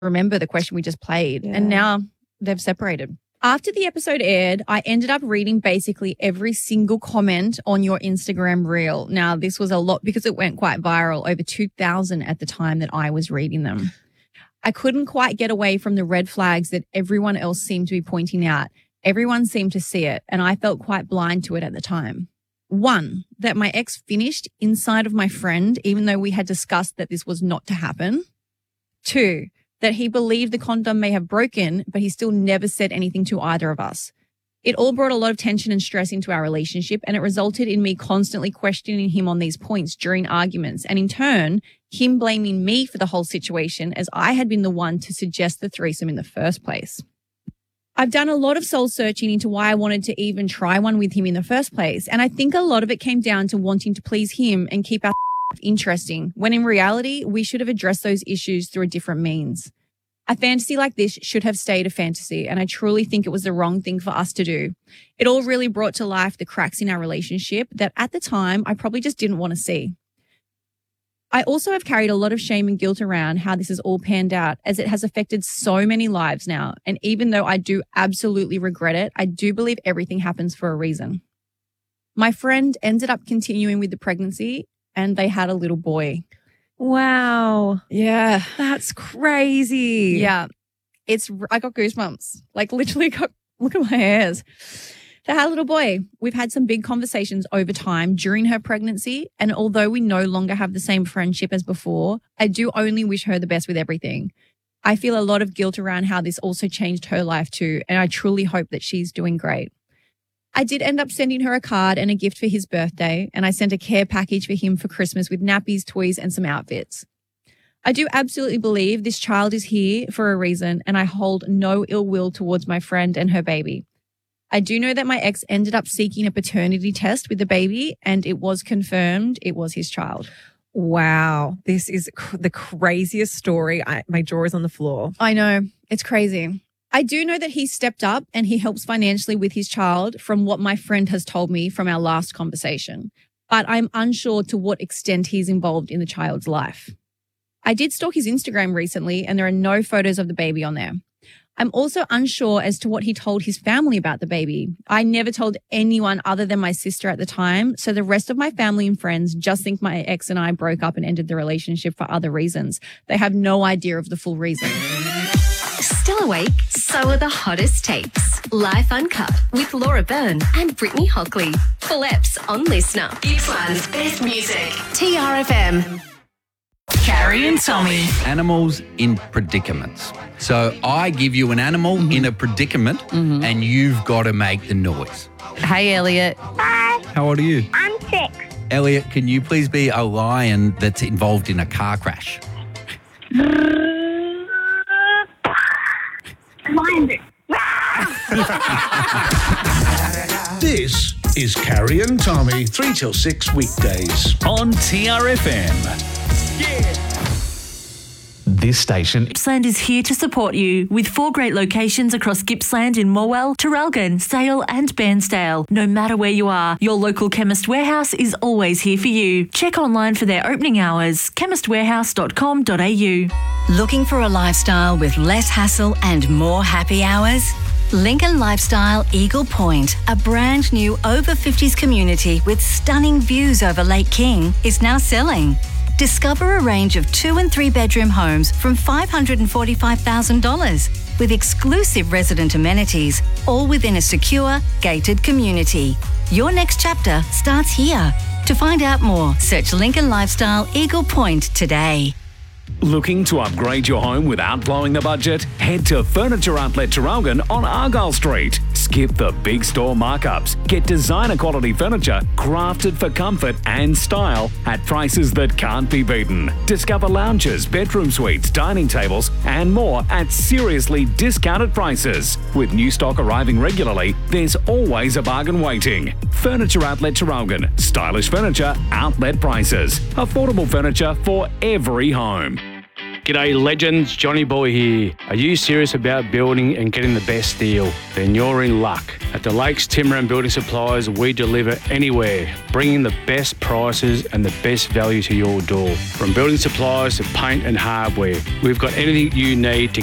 remember the question we just played. And now they've separated. After the episode aired, I ended up reading basically every single comment on your Instagram reel. Now, this was a lot because it went quite viral, over 2,000 at the time that I was reading them. I couldn't quite get away from the red flags that everyone else seemed to be pointing out. Everyone seemed to see it, and I felt quite blind to it at the time. 1, that my ex finished inside of my friend, even though we had discussed that this was not to happen. 2, that he believed the condom may have broken, but he still never said anything to either of us. It all brought a lot of tension and stress into our relationship, and it resulted in me constantly questioning him on these points during arguments, and in turn, him blaming me for the whole situation as I had been the one to suggest the threesome in the first place. I've done a lot of soul searching into why I wanted to even try one with him in the first place, and I think a lot of it came down to wanting to please him and keep our interesting, when in reality, we should have addressed those issues through a different means. A fantasy like this should have stayed a fantasy, and I truly think it was the wrong thing for us to do. It all really brought to life the cracks in our relationship that at the time I probably just didn't want to see. I also have carried a lot of shame and guilt around how this has all panned out, as it has affected so many lives now. And even though I do absolutely regret it, I do believe everything happens for a reason. My friend ended up continuing with the pregnancy, and they had a little boy. Wow. Yeah. That's crazy. Yeah. I got goosebumps. Like literally look at my hairs. They had a little boy. We've had some big conversations over time during her pregnancy. And although we no longer have the same friendship as before, I do only wish her the best with everything. I feel a lot of guilt around how this also changed her life too. And I truly hope that she's doing great. I did end up sending her a card and a gift for his birthday, and I sent a care package for him for Christmas with nappies, toys, and some outfits. I do absolutely believe this child is here for a reason, and I hold no ill will towards my friend and her baby. I do know that my ex ended up seeking a paternity test with the baby, and it was confirmed it was his child. Wow. This is the craziest story. My jaw is on the floor. I know. It's crazy. I do know that he stepped up and he helps financially with his child from what my friend has told me from our last conversation, but I'm unsure to what extent he's involved in the child's life. I did stalk his Instagram recently and there are no photos of the baby on there. I'm also unsure as to what he told his family about the baby. I never told anyone other than my sister at the time, so the rest of my family and friends just think my ex and I broke up and ended the relationship for other reasons. They have no idea of the full reason. Still awake? So are the hottest takes. Life Uncut with Laura Byrne and Brittany Hockley. Full eps on Listener. Gippsland's best music. TRFM. Carrie and Tommy. Animals in predicaments. So I give you an animal in a predicament and you've got to make the noise. Hey, Elliot. Hi, How old are you? I'm 6. Elliot, can you please be a lion that's involved in a car crash? This is Carrie and Tommy, 3 till 6 weekdays. On TRFM. This station Gippsland is here to support you with 4 great locations across Gippsland in Morwell, Traralgon, Sale and Bairnsdale. No matter where you are, your local Chemist Warehouse is always here for you. Check online for their opening hours, chemistwarehouse.com.au. Looking for a lifestyle with less hassle and more happy hours? Lincoln Lifestyle Eagle Point, a brand new over 50s community with stunning views over Lake King, is now selling. Discover a range of 2 and 3 bedroom homes from $545,000 with exclusive resident amenities, all within a secure, gated community. Your next chapter starts here. To find out more, search Lincoln Lifestyle Eagle Point today. Looking to upgrade your home without blowing the budget? Head to Furniture Outlet Traralgon on Argyle Street. Skip the big store markups. Get designer quality furniture crafted for comfort and style at prices that can't be beaten. Discover lounges, bedroom suites, dining tables and more at seriously discounted prices. With new stock arriving regularly, there's always a bargain waiting. Furniture Outlet Traralgon. Stylish furniture, outlet prices. Affordable furniture for every home. G'day legends, Johnny Boy here. Are you serious about building and getting the best deal? Then you're in luck. At the Lakes Timber and Building Supplies, we deliver anywhere, bringing the best prices and the best value to your door. From building supplies to paint and hardware, we've got anything you need to